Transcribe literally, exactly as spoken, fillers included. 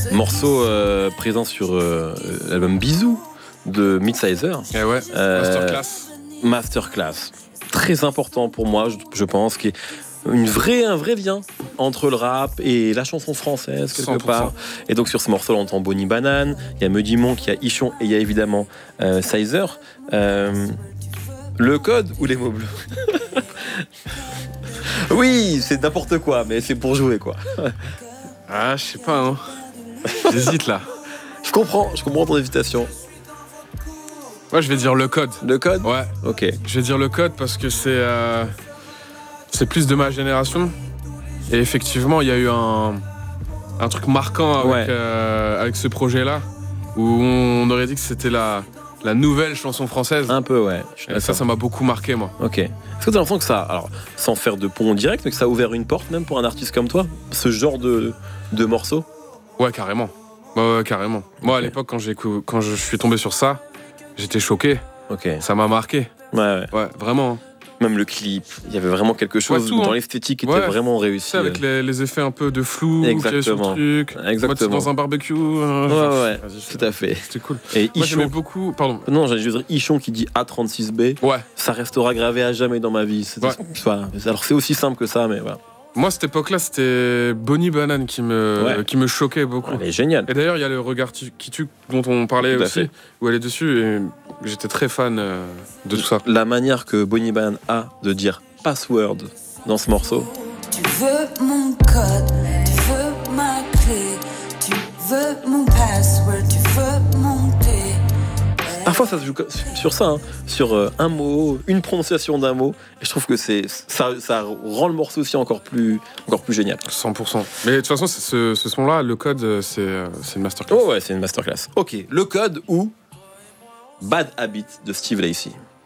Morceau euh, présent sur euh, l'album Bisous de Midsizer. Eh ouais, Euh, masterclass. Masterclass. Très important pour moi, je, je pense, qui est une vraie, un vrai lien entre le rap et la chanson française, quelque cent pour cent. part. Et donc sur ce morceau, on entend Bonnie Banane, il y a Meudimont, il y a Ichon et il y a évidemment euh, Sizer. Euh, le code ou les mots bleus? Oui, c'est n'importe quoi, mais c'est pour jouer, quoi. Ah, je sais pas, hein. J'hésite là. Je comprends, je comprends ton hésitation. Moi, je vais dire le code. Le code? Ouais. Ok. Je vais dire le code parce que c'est euh, c'est plus de ma génération. Et effectivement, il y a eu un, un truc marquant avec, Ouais. euh, avec ce projet-là, où on aurait dit que c'était la, la nouvelle chanson française. Un peu, ouais. Je suis Et ça, d'accord. ça m'a beaucoup marqué, moi. Ok. Est-ce que tu as l'impression que ça, alors, sans faire de pont direct, mais que ça a ouvert une porte même pour un artiste comme toi, ce genre de, de morceau? Ouais, carrément. Ouais, ouais, carrément. Moi, à Ok. l'époque, quand, j'ai, cou- quand je suis tombé sur ça, j'étais choqué. Ok. Ça m'a marqué. Ouais, ouais. Ouais, vraiment. Même le clip, il y avait vraiment quelque chose Ouais, tout, dans hein. l'esthétique qui était Ouais. vraiment Tu réussi. sais, avec les, les effets un peu de flou, qu'il y avait sur le Exactement. truc. Exactement. Moi, tu es dans un barbecue. euh, Ouais, ouais, vas-y, tout à fait. C'était cool. Et Moi, j'aimais Ichon, beaucoup. Pardon. non, j'allais juste dire Ichon qui dit A trente-six B, Ouais. ça restera gravé à jamais dans ma vie. C'est, Ouais. c'est pas- alors c'est aussi simple que ça, mais voilà. Moi, cette époque-là, c'était Bonnie Banane qui me, Ouais. qui me choquait beaucoup. Elle est géniale. Et d'ailleurs, il y a le regard tu- qui tue dont on parlait Tout à aussi, fait. où elle est dessus. Et j'étais très fan euh, de tout ça. La manière que Bonnie Banane a de dire password dans ce morceau. Tu veux mon code, tu veux ma clé, tu veux mon password, tu veux monter. Parfois ça se joue sur ça, hein, sur euh, un mot, une prononciation d'un mot. Et je trouve que c'est, ça, ça rend le morceau aussi encore plus, encore plus génial. cent pour cent. Mais de toute façon, c'est ce, ce son-là, le code, euh, c'est, euh, c'est une masterclass. Oh ouais, c'est une masterclass. Ok, le code ou Bad Habit de Steve Lacy.